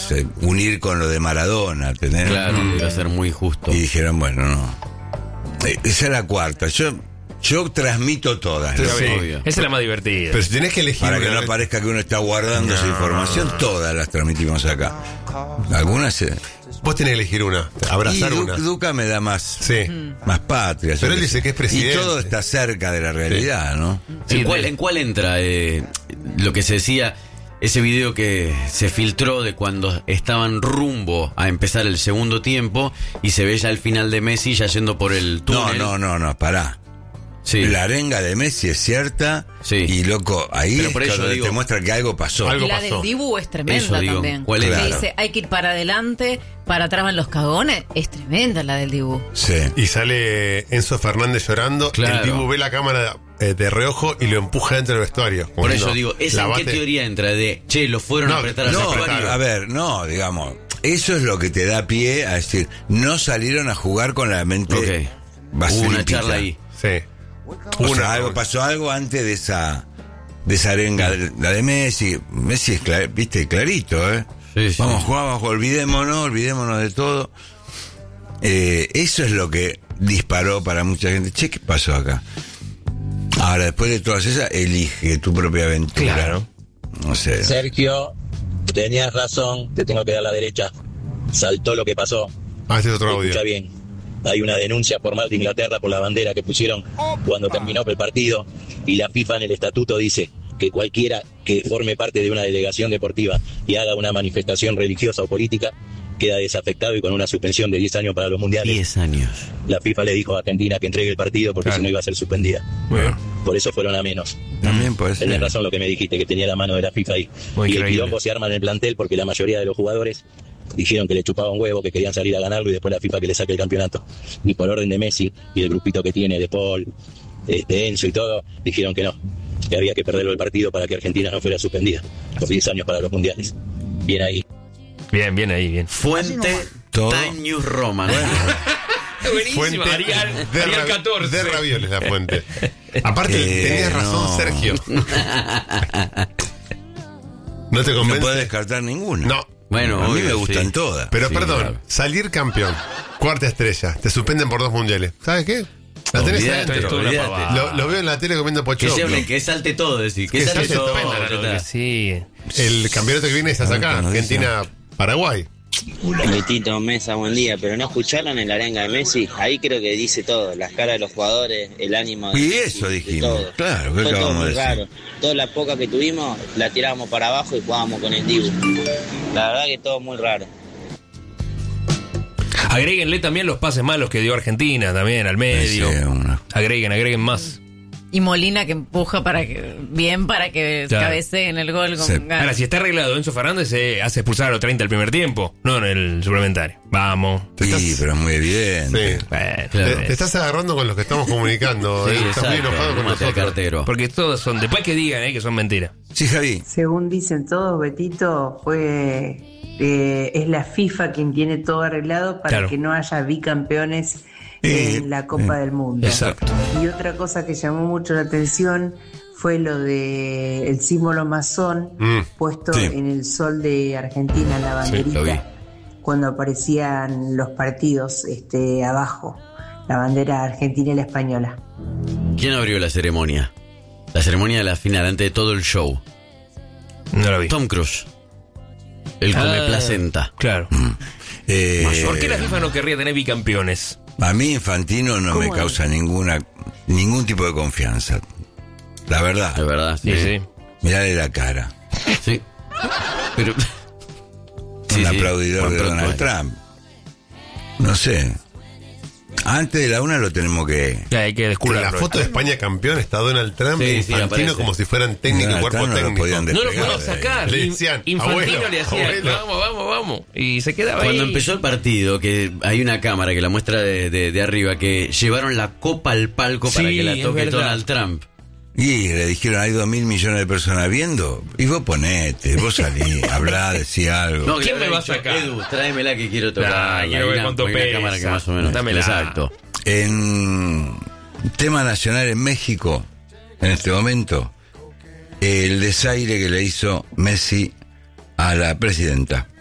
unir con lo de Maradona, tener. Claro, iba a ser muy justo. Y dijeron, bueno, no. Esa es la cuarta. Yo transmito todas. Sí, obvio. Esa es la más divertida. Pero si tenés que elegir Para que una, no parezca que uno está guardando esa información, todas las transmitimos acá. Algunas vos tenés que elegir una, abrazar una. Duca me da más, Sí. más patria. Pero yo él qué dice sé. que es presidente. Y todo está cerca de la realidad, ¿no? ¿En cuál entra lo que se decía, ese video que se filtró de cuando estaban rumbo a empezar el segundo tiempo y se ve ya el final de Messi ya yendo por el túnel? No, pará. Sí. La arenga de Messi es cierta. Sí. Y loco, ahí Pero es por eso cuando digo, te muestra que algo pasó. algo Y la pasó. del Dibu es tremenda Eso digo, también. ¿cuál es? Que Claro. dice, hay que ir para adelante, para atrás van los cagones. Es tremenda la del Dibu. Sí. Y sale Enzo Fernández llorando. Claro. El tipo ve la cámara de reojo y lo empuja dentro del vestuario. Por eso digo, ¿esa en qué teoría entra? De, che, lo fueron a apretar No, al vestuario. a ver, no, digamos, eso es lo que te da pie a decir, no salieron a jugar con la mente. Ok. vacía Hubo y una limpita. Sí. O sea, pasó algo antes de esa arenga, la de Messi. Messi es viste, clarito, ¿eh? Sí, sí. Vamos a jugar, olvidémonos de todo. Eso es lo que disparó para mucha gente. Che, ¿qué pasó acá? Ahora, después de todas esas, elige tu propia aventura. Claro. No sé. Sergio, tenías razón, te tengo que dar la derecha. Saltó lo que pasó. Este es otro audio. Escucha bien. Hay una denuncia formal de Inglaterra por la bandera que pusieron cuando terminó el partido, y la FIFA en el estatuto dice que cualquiera que forme parte de una delegación deportiva y haga una manifestación religiosa o política queda desafectado y con una suspensión de 10 años para los mundiales. 10 años. La FIFA le dijo a Argentina que entregue el partido porque si no iba a ser suspendida. Bueno. Por eso fueron a menos. También puede ser. Tenés razón lo que me dijiste, que tenía la mano de la FIFA ahí. Muy Y el increíble. quilombo se arma en el plantel porque la mayoría de los jugadores dijeron que le chupaban huevo, que querían salir a ganarlo y después la FIFA que le saque el campeonato. Y por orden de Messi y el grupito que tiene de Paul, Enzo y todo, dijeron que no, que había que perderlo el partido para que Argentina no fuera suspendida por 10 años para los mundiales. Bien ahí. Bien ahí, bien. Fuente Todo. Time News Roman. Buenísimo. Fuente Arial de 14. De ravioles la fuente. Aparte, tenías razón, no. Sergio. ¿No te No convence? puedes descartar ninguna. No. Bueno, A mí me obvio, gustan sí. todas. Pero Sí, perdón, claro. salir campeón, cuarta estrella, te suspenden por 2 mundiales. ¿Sabes qué? La tenés Olvídate, adentro. Esto es una olvídate. pavada. Lo veo en la tele comiendo Que, pochoclo. que salte todo, decir. Que Que salte salte todo. todo, ya Claro está. que sí. El campeonato que viene estás acá, No, Argentina, Paraguay. Betito, Mesa, buen día, pero no escucharon el arenga de Messi, ahí creo que dice todo, las caras de los jugadores, el ánimo de Y Messi, eso de dijimos, todo. claro, ¿qué Fue todo acabamos muy de decir? raro, toda la poca que tuvimos la tirábamos para abajo y jugábamos con el Dibu, la verdad que todo muy raro. Agréguenle también los pases malos que dio Argentina también al medio. Sí, Agreguen más. Y Molina que empuja para que Claro. cabecee en el gol con Sí. ganas. Ahora, si está arreglado, Enzo Fernández se hace expulsar a los 30 el primer tiempo, no en el suplementario. Vamos. Sí, pero es muy evidente. Sí. Bueno, Te estás agarrando con los que estamos comunicando. Sí, Estás muy exacto. enojado con Mate al nosotros. cartero. porque todos son, después que digan que son mentiras. Sí, Javi. Según dicen todos, Betito es la FIFA quien tiene todo arreglado para Claro. que no haya bicampeones en la Copa del Mundo. Exacto. Y otra cosa que llamó mucho la atención fue lo de el símbolo masón puesto Sí. en el sol de Argentina, en la banderita, lo vi. cuando aparecían los partidos abajo, la bandera argentina y la española. ¿Quién abrió la ceremonia? La ceremonia de la final, antes de todo el show. No lo vi. Tom Cruise. El come placenta. Claro. ¿Por qué la FIFA no querría tener bicampeones? A mí Infantino no me causa ningún tipo de confianza. La Es verdad. verdad, sí. Sí. Mirale la cara. Sí. Pero. Un aplaudidor de Juan Donald Pronto. Trump. No sé. Antes de la una lo tenemos que... Ya, hay que En descubrir. la foto de España campeón está Donald Trump Sí, e sí, Infantino aparece. como si fueran técnico, Donald cuerpo Trump no lo técnico. podían No lo despegar puedo de ahí. sacar. Le decían, Infantino abuelo, le hacía, abuelo. vamos. Y se quedaba Cuando ahí. empezó el partido, que hay una cámara que la muestra de arriba, que llevaron la copa al palco para Sí, que la es toque verdad. Donald Trump. Y le dijeron, hay 2.000 millones de personas viendo. Y vos ponete, vos salí, hablá, decí algo. No, que ¿Quién le me había va a dicho, sacar? Edu, tráemela que quiero tocar. Nah, quiero ver cuánto Hay una pesa. cámara que más o menos. Dámela. Exacto. En tema nacional en México, en este momento, el desaire que le hizo Messi a la presidenta.